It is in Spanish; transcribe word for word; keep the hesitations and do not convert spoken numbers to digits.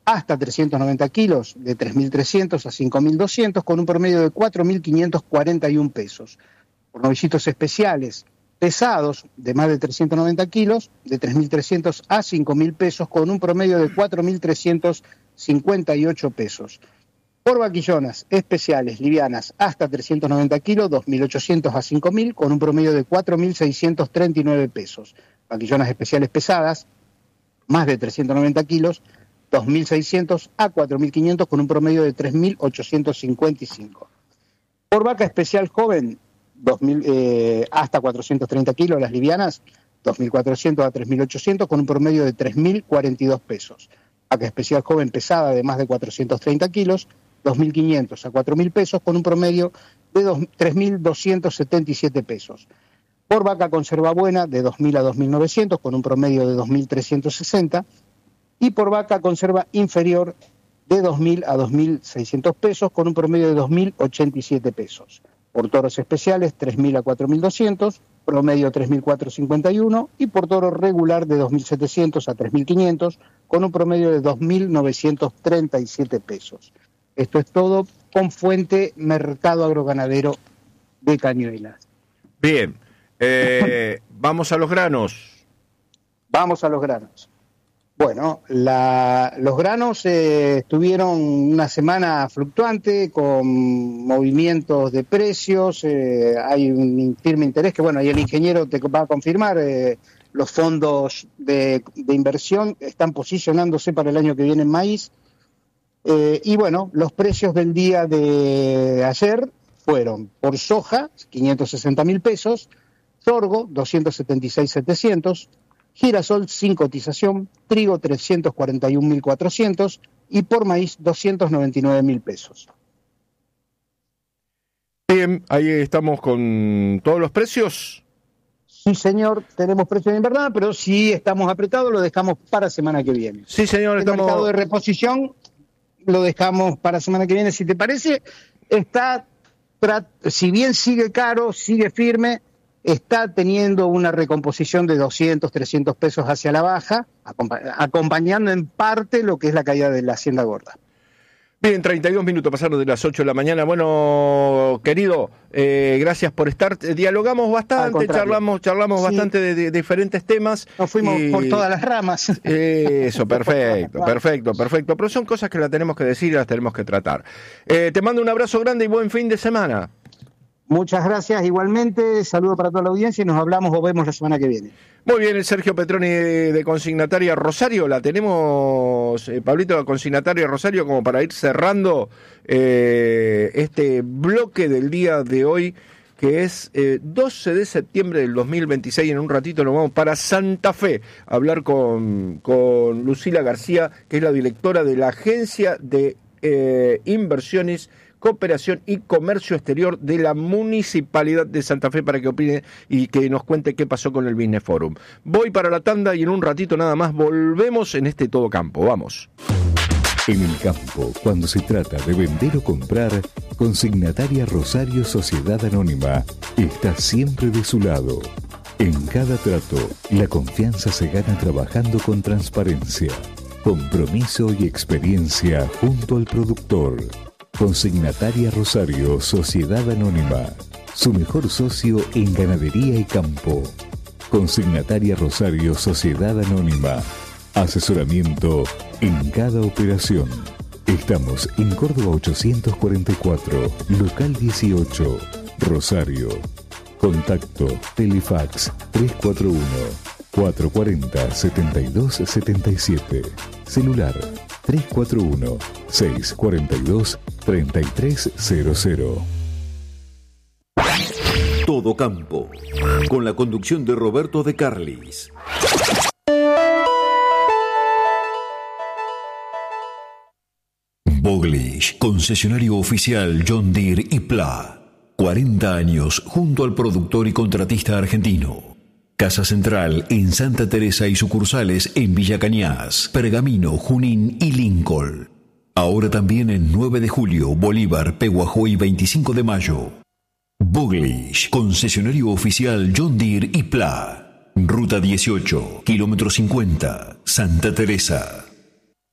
hasta trescientos noventa kilos, de tres mil trescientos a cinco mil doscientos, con un promedio de cuatro mil quinientos cuarenta y uno pesos. Por novillitos especiales pesados, de más de trescientos noventa kilos, de tres mil trescientos a cinco mil pesos, con un promedio de cuatro mil trescientos cincuenta y ocho pesos. Por vaquillonas especiales livianas hasta trescientos noventa kilos, dos mil ochocientos a cinco mil, con un promedio de cuatro mil seiscientos treinta y nueve pesos. Vaquillonas especiales pesadas, más de trescientos noventa kilos, dos mil seiscientos a cuatro mil quinientos, con un promedio de tres mil ochocientos cincuenta y cinco. Por vaca especial joven, dos mil, eh, hasta cuatrocientos treinta kilos, las livianas, dos mil cuatrocientos a tres mil ochocientos, con un promedio de tres mil cuarenta y dos pesos. Vaca especial joven pesada de más de cuatrocientos treinta kilos, dos mil quinientos a cuatro mil pesos, con un promedio de tres mil doscientos setenta y siete pesos. Por vaca conserva buena, de dos mil a dos mil novecientos, con un promedio de dos mil trescientos sesenta. Y por vaca conserva inferior, de dos mil a dos mil seiscientos pesos, con un promedio de dos mil ochenta y siete pesos. Por toros especiales, tres mil a cuatro mil doscientos, promedio tres mil cuatrocientos cincuenta y uno, y por toro regular de dos mil setecientos a tres mil quinientos, con un promedio de dos mil novecientos treinta y siete pesos. Esto es todo con fuente Mercado Agroganadero de Cañuelas. Bien, eh, vamos a los granos. Vamos a los granos. Bueno, la, los granos eh, tuvieron una semana fluctuante con movimientos de precios, eh, hay un firme interés que, bueno, ahí el ingeniero te va a confirmar, eh, los fondos de, de inversión están posicionándose para el año que viene en maíz, eh, y bueno, los precios del día de ayer fueron por soja, quinientos sesenta mil pesos, sorgo, doscientos setenta y seis mil setecientos, girasol sin cotización, trigo trescientos cuarenta y un mil cuatrocientos y por maíz doscientos noventa y nueve mil pesos. Bien, ahí estamos con todos los precios. Sí, señor, tenemos precios de invernada, pero si estamos apretados lo dejamos para semana que viene. Sí, señor, el estamos... mercado de reposición lo dejamos para semana que viene, si te parece. Está, si bien sigue caro, sigue firme, está teniendo una recomposición de doscientos, trescientos pesos hacia la baja, acompañando en parte lo que es la caída de la Hacienda Gorda. Bien, treinta y dos minutos pasaron de las ocho de la mañana. Bueno, querido, eh, gracias por estar. Dialogamos bastante, charlamos charlamos sí. bastante de, de diferentes temas. Nos fuimos y... por todas las ramas. Eso, perfecto, perfecto, perfecto. Pero son cosas que las tenemos que decir y las tenemos que tratar. Eh, te mando un abrazo grande y buen fin de semana. Muchas gracias, igualmente, saludo para toda la audiencia y nos hablamos o vemos la semana que viene. Muy bien, el Sergio Petroni de, de Consignataria Rosario, la tenemos, eh, Pablito, de Consignataria Rosario, como para ir cerrando eh, este bloque del día de hoy, que es eh, doce de septiembre del dos mil veintiséis. En un ratito nos vamos para Santa Fe a hablar con, con Lucila García, que es la directora de la Agencia de eh, Inversiones, Cooperación y Comercio Exterior de la Municipalidad de Santa Fe, para que opine y que nos cuente qué pasó con el Business Forum. Voy para la tanda y en un ratito nada más volvemos en este Todo Campo. Vamos. En el campo, cuando se trata de vender o comprar, Consignataria Rosario Sociedad Anónima está siempre de su lado. En cada trato, la confianza se gana trabajando con transparencia, compromiso y experiencia junto al productor. Consignataria Rosario Sociedad Anónima, su mejor socio en ganadería y campo. Consignataria Rosario Sociedad Anónima, asesoramiento en cada operación. Estamos en Córdoba ochocientos cuarenta y cuatro, local dieciocho, Rosario. Contacto Telefax tres cuatro uno, cuatro cuatro cero, siete dos siete siete. Celular tres cuatro uno, seis cuatro dos, tres tres cero cero. Todo Campo, con la conducción de Roberto de Carlis. Boglish, concesionario oficial John Deere y Pla. cuarenta años junto al productor y contratista argentino. Casa Central en Santa Teresa y sucursales en Villa Cañas, Pergamino, Junín y Lincoln. Ahora también en nueve de julio, Bolívar, Peguajó y veinticinco de mayo. Boglish, concesionario oficial John Deere y Pla. Ruta dieciocho, kilómetro cincuenta, Santa Teresa.